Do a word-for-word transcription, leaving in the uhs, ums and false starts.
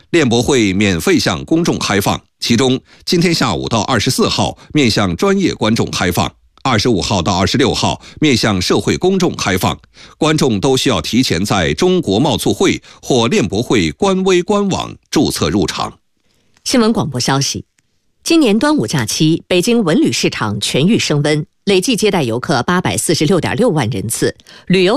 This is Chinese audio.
练博会免费向公众开放，其中今天下午到二十四号面向专业观众开放，二十五号到二十六号面向社会公众开放，观众都需要提前在中国贸促会或练博会官微官网注册入场。 新闻广播消息，今年端午假期，北京文旅市场全域升温，累计接待游客八百四十六点六万人次，旅游